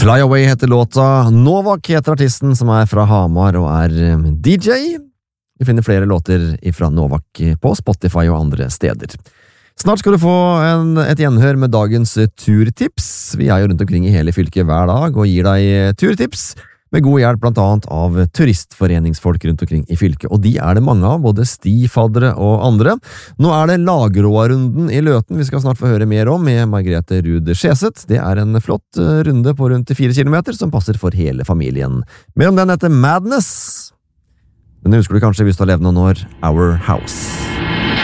Fly Away heter låta, Novak heter artisten som fra Hamar og DJ. Vi finner flere låter fra Novak på Spotify og andre steder. Snart skal du få et gjenhør med dagens turtips. Vi jo rundt omkring i hele fylket hver dag og gir deg turtips, med god hjelp blant annet av turistforeningsfolk rundt omkring i fylket, og de det mange av, både stifaddere og andre. Nå det Lageråa-runden i Løten vi skal snart få høre mer om med Margrethe Ruud Skjeset. Det en flott runde på rundt 4 kilometer som passer for hele familien. Mer om den heter Madness. Den husker du kanskje hvis du har levd noen år, Our House.